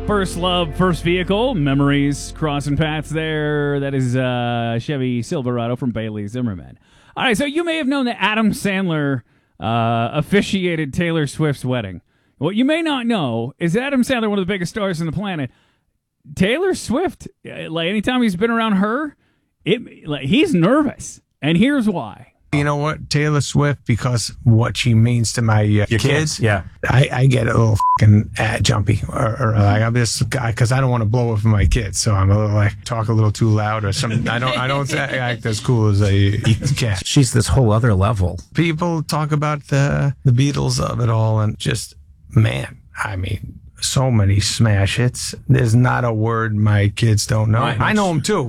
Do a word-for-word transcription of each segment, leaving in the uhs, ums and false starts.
First love, first vehicle, memories, crossing paths there. That is uh, Chevy Silverado from Bailey Zimmerman. All right, so you may have known that Adam Sandler uh, officiated Taylor Swift's wedding. What you may not know is Adam Sandler, one of the biggest stars on the planet, Taylor Swift, like anytime he's been around her, it like he's nervous. And here's why. You know what, Taylor Swift, because what she means to my uh, Your kids, kids, yeah. I, I get a little fucking uh, jumpy, or, or like I'm this guy because I don't want to blow it for my kids, so I'm a little like talk a little too loud or something. I don't I don't act as cool as I can. She's this whole other level. People talk about the the Beatles of it all, and just man, I mean, so many smash hits. There's not a word my kids don't know. Right. I know them too.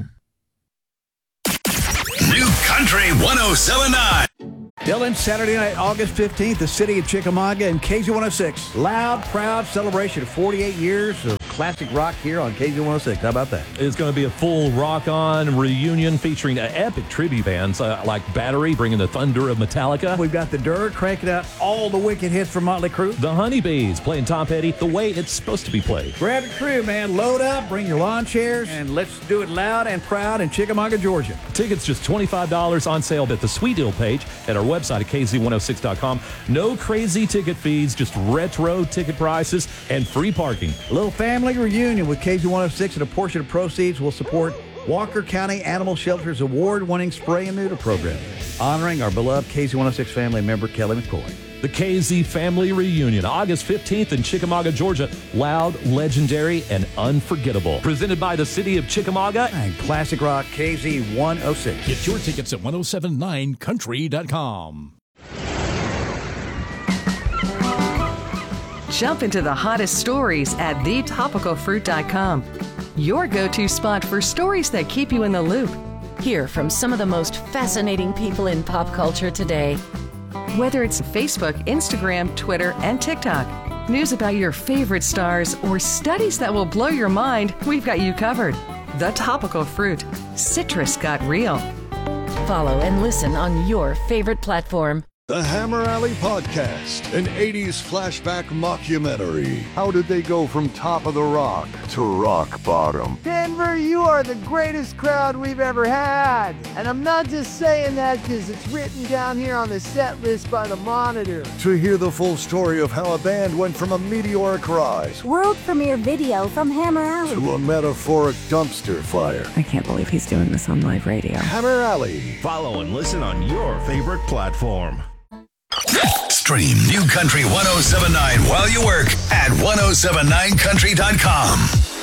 New Country one oh seven point nine. Dylan, Saturday night, August fifteenth, the city of Chickamauga and K Z one oh six. Loud, proud celebration of forty-eight years of classic rock here on K Z one oh six. How about that? It's going to be a full rock-on reunion featuring epic tribute bands uh, like Battery, bringing the thunder of Metallica. We've got the Dirt cranking out all the wicked hits from Motley Crue. The Honeybees playing Tom Petty the way it's supposed to be played. Grab your crew, man. Load up, bring your lawn chairs, and let's do it loud and proud in Chickamauga, Georgia. Tickets just twenty-five dollars on sale at the Sweet Deal page at our website at K Z one oh six dot com. No crazy ticket fees, just retro ticket prices and free parking. A little family reunion with K Z one oh six, and a portion of proceeds will support Walker County Animal Shelter's award-winning spray and neuter program, honoring our beloved K Z one oh six family member, Kelly McCoy. The K Z Family Reunion, August fifteenth in Chickamauga, Georgia. Loud, legendary, and unforgettable. Presented by the city of Chickamauga and Classic Rock K Z one oh six. Get your tickets at ten seventy-nine country dot com. Jump into the hottest stories at the topical fruit dot com. Your go-to spot for stories that keep you in the loop. Hear from some of the most fascinating people in pop culture today. Whether it's Facebook, Instagram, Twitter, and TikTok, news about your favorite stars, or studies that will blow your mind, we've got you covered. The Topical Fruit. Citrus got real. Follow and listen on your favorite platform. The Hammer Alley Podcast, an eighties flashback mockumentary. How did they go from top of the rock to rock bottom? Denver, you are the greatest crowd we've ever had. And I'm not just saying that because it's written down here on the set list by the Monitor. To hear the full story of how a band went from a meteoric rise, world premiere video from Hammer Alley, to a metaphoric dumpster fire. I can't believe he's doing this on live radio. Hammer Alley. Follow and listen on your favorite platform. Stream New Country one oh seven point nine while you work at ten seventy-nine country dot com.